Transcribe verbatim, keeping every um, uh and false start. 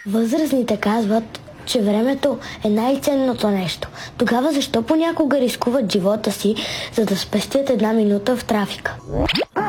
Възрастните казват, че времето е най-ценното нещо. Тогава защо понякога рискуват живота си, за да спестят една минута в трафика?